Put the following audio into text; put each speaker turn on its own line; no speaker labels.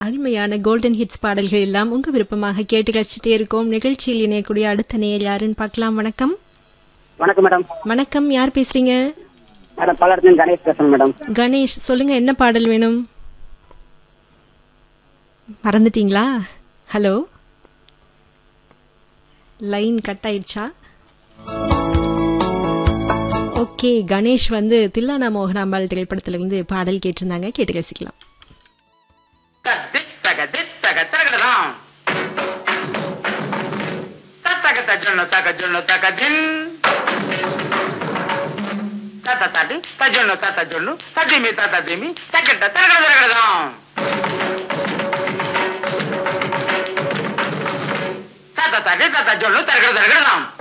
அருமையான golden hits பாடல்கள் எல்லாம் உங்க விருப்பமாக கேட்டு கழிச்சிட்டே இருக்கோம். நிகழ்ச்சியில் இணையக்கூடிய அடுத்த நேயர் யாருன்னு பார்க்கலாம். வணக்கம்.
வணக்கம் மேடம்.
வணக்கம், யார் பேசுறீங்க?
மேடம் பல்லடத்துல கணேஷ் பேசுறேன் மேடம்.
கணேஷ், சொல்லுங்க, என்ன பாடல் வேணும்? மறந்துட்டீங்களா? ஹலோ, லைன் கட் ஆயிடுச்சா? ஓகே, கணேஷ் வந்து தில்லானா மோகனாம்பாள் திரைப்படத்துல வந்து பாடல் கேட்டிருந்தாங்க, கேட்டு ரசிக்கலாம்.
తరగడం